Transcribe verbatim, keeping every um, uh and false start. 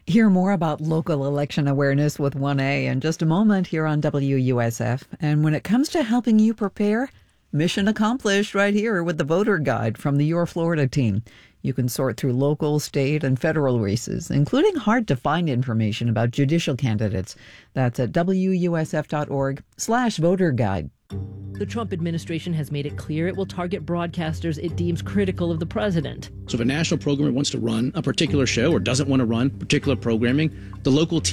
Hear more about local election awareness with one A in just a moment here on W U S F. And when it comes to helping you prepare, mission accomplished right here with the voter guide from the Your Florida team. You can sort through local, state, and federal races, including hard-to-find information about judicial candidates. That's at wusf.org slash voter guide. The Trump administration has made it clear it will target broadcasters it deems critical of the president. So if a national programmer wants to run a particular show or doesn't want to run particular programming, the local T